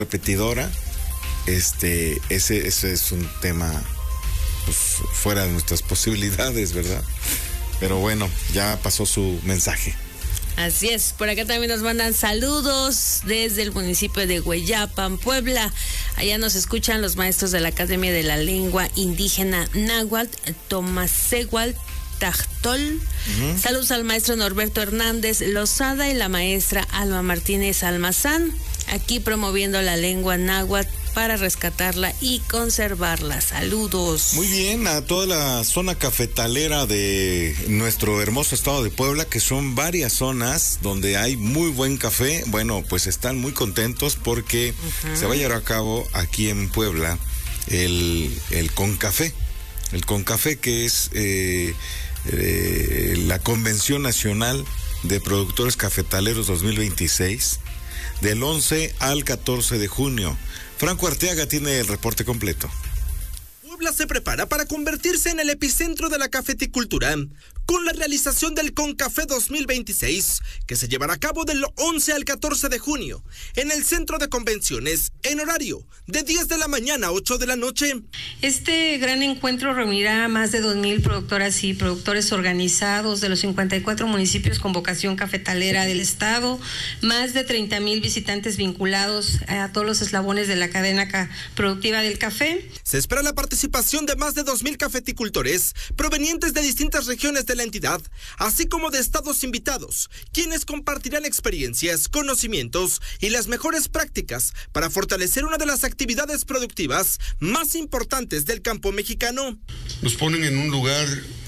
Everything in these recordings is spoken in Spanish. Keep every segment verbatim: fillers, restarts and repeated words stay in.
repetidora, este, ese, ese es un tema pues, fuera de nuestras posibilidades, ¿verdad? Pero bueno, ya pasó su mensaje. Así es, por acá también nos mandan saludos desde el municipio de Hueyapan, Puebla. Allá nos escuchan los maestros de la Academia de la Lengua Indígena Náhuatl, Tomasehuatl Tlachtol. Uh-huh. Saludos al maestro Norberto Hernández Lozada y la maestra Alma Martínez Almazán, aquí promoviendo la lengua náhuatl para rescatarla y conservarla. Saludos. Muy bien, a toda la zona cafetalera de nuestro hermoso estado de Puebla, que son varias zonas donde hay muy buen café. Bueno, pues están muy contentos porque uh-huh. se va a llevar a cabo aquí en Puebla el, el Concafé. El Concafé, que es eh, eh, la Convención Nacional de Productores Cafetaleros dos mil veintiséis, del once al catorce de junio. Franco Arteaga tiene el reporte completo. Puebla se prepara para convertirse en el epicentro de la cafeticultura con la realización del Concafé dos mil veintiséis, que se llevará a cabo del once al catorce de junio en el Centro de Convenciones en horario de diez de la mañana a ocho de la noche. Este gran encuentro reunirá a más de dos mil productoras y productores organizados de los cincuenta y cuatro municipios con vocación cafetalera del estado, más de treinta mil visitantes vinculados a todos los eslabones de la cadena ca- productiva del café. Se espera la participación de más de dos mil cafeticultores provenientes de distintas regiones de la entidad, así como de estados invitados, quienes compartirán experiencias, conocimientos y las mejores prácticas para fortalecer una de las actividades productivas más importantes del campo mexicano. Nos ponen en un lugar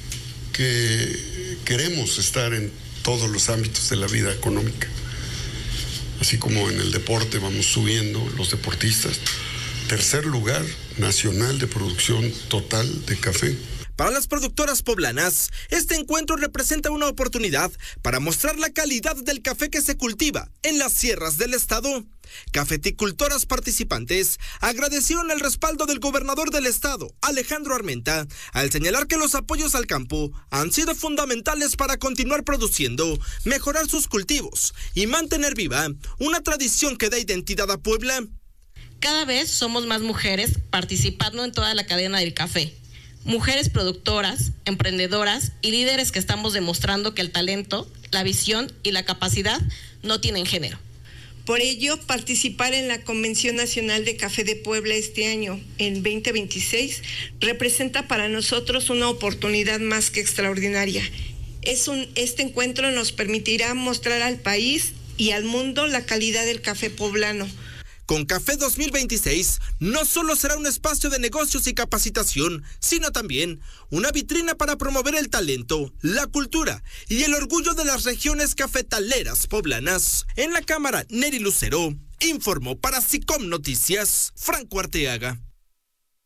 que queremos estar en todos los ámbitos de la vida económica, así como en el deporte vamos subiendo los deportistas. Tercer lugar nacional de producción total de café. Para las productoras poblanas, este encuentro representa una oportunidad para mostrar la calidad del café que se cultiva en las sierras del estado. Cafeticultoras participantes agradecieron el respaldo del gobernador del estado, Alejandro Armenta, al señalar que los apoyos al campo han sido fundamentales para continuar produciendo, mejorar sus cultivos y mantener viva una tradición que da identidad a Puebla. Cada vez somos más mujeres participando en toda la cadena del café. Mujeres productoras, emprendedoras y líderes que estamos demostrando que el talento, la visión y la capacidad no tienen género. Por ello, participar en la Convención Nacional de Café de Puebla este año, en veinte veintiséis, representa para nosotros una oportunidad más que extraordinaria. Es un, este encuentro nos permitirá mostrar al país y al mundo la calidad del café poblano. Concafé dos mil veintiséis no solo será un espacio de negocios y capacitación, sino también una vitrina para promover el talento, la cultura y el orgullo de las regiones cafetaleras poblanas. En la cámara, Neri Lucero informó para SICOM Noticias, Franco Arteaga.